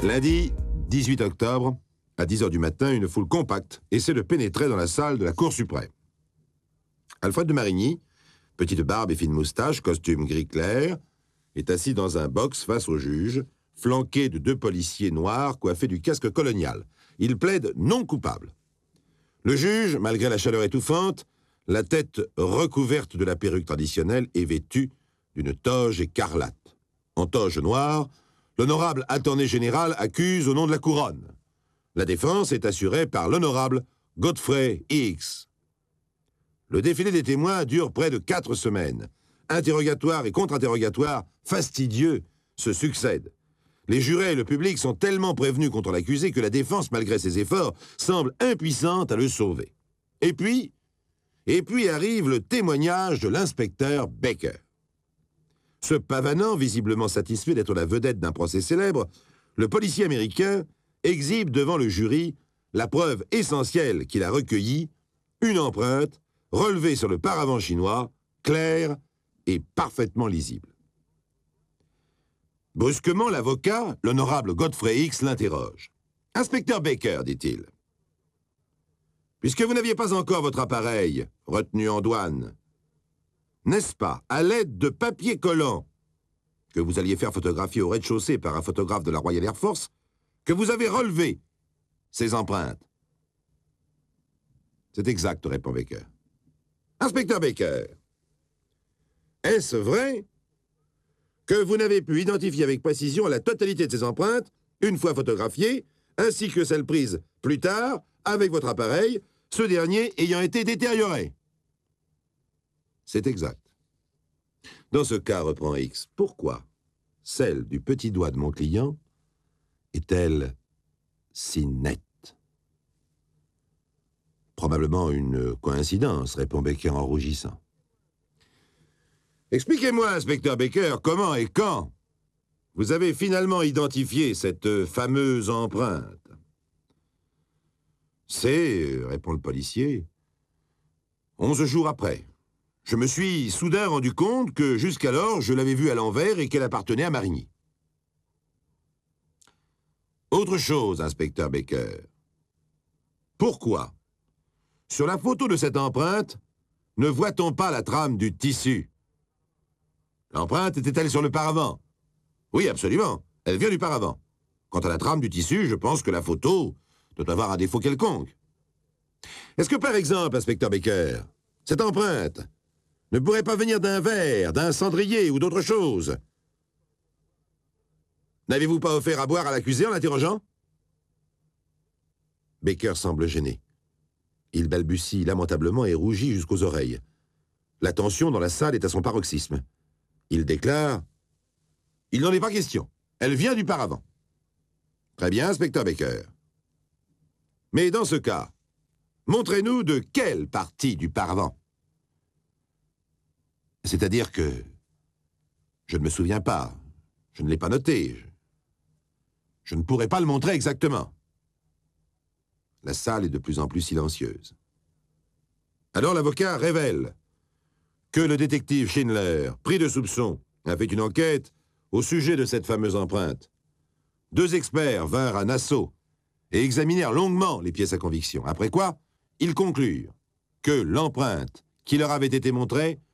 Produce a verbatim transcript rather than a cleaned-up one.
Lundi, dix-huit octobre, à dix heures du matin, une foule compacte essaie de pénétrer dans la salle de la Cour suprême. Alfred de Marigny, petite barbe et fine moustache, costume gris clair, est assis dans un box face au juge, flanqué de deux policiers noirs coiffés du casque colonial. Il plaide non coupable. Le juge, malgré la chaleur étouffante, la tête recouverte de la perruque traditionnelle est vêtu d'une toge écarlate. En toge noire, l'honorable attorney général accuse au nom de la couronne. La défense est assurée par l'honorable Godfrey Hicks. Le défilé des témoins dure près de quatre semaines. Interrogatoires et contre-interrogatoires fastidieux se succèdent. Les jurés et le public sont tellement prévenus contre l'accusé que la défense, malgré ses efforts, semble impuissante à le sauver. Et puis, et puis arrive le témoignage de l'inspecteur Baker. Ce pavanant, visiblement satisfait d'être la vedette d'un procès célèbre, le policier américain exhibe devant le jury la preuve essentielle qu'il a recueillie, une empreinte relevée sur le paravent chinois, claire et parfaitement lisible. Brusquement, l'avocat, l'honorable Godfrey Hicks, l'interroge. « Inspecteur Baker, dit-il, puisque vous n'aviez pas encore votre appareil retenu en douane, n'est-ce pas, à l'aide de papier collant que vous alliez faire photographier au rez-de-chaussée par un photographe de la Royal Air Force, que vous avez relevé ces empreintes? » « C'est exact, répond Baker. « Inspecteur Baker, est-ce vrai que vous n'avez pu identifier avec précision la totalité de ces empreintes, une fois photographiées, ainsi que celles prises plus tard avec votre appareil, ce dernier ayant été détérioré? » C'est exact. Dans ce cas, reprend Hicks, pourquoi celle du petit doigt de mon client est-elle si nette? Probablement une coïncidence, répond Baker en rougissant. Expliquez-moi, inspecteur Baker, comment et quand vous avez finalement identifié cette fameuse empreinte? C'est, répond le policier, onze jours après. Je me suis soudain rendu compte que jusqu'alors, je l'avais vue à l'envers et qu'elle appartenait à Marigny. Autre chose, inspecteur Baker. Pourquoi, sur la photo de cette empreinte, ne voit-on pas la trame du tissu? L'empreinte était-elle sur le paravent? Oui, absolument. Elle vient du paravent. Quant à la trame du tissu, je pense que la photo doit avoir un défaut quelconque. Est-ce que, par exemple, inspecteur Baker, cette empreinte ne pourrait pas venir d'un verre, d'un cendrier ou d'autre chose? N'avez-vous pas offert à boire à l'accusé en l'interrogeant? Baker semble gêné. Il balbutie lamentablement et rougit jusqu'aux oreilles. La tension dans la salle est à son paroxysme. Il déclare « Il n'en est pas question. Elle vient du paravent. » Très bien, inspecteur Baker. Mais dans ce cas, montrez-nous de quelle partie du paravent. C'est-à-dire que je ne me souviens pas. Je ne l'ai pas noté. Je, je ne pourrais pas le montrer exactement. La salle est de plus en plus silencieuse. Alors l'avocat révèle que le détective Schindler, pris de soupçon, a fait une enquête au sujet de cette fameuse empreinte. Deux experts vinrent à Nassau et examinèrent longuement les pièces à conviction. Après quoi, ils conclurent que l'empreinte qui leur avait été montrée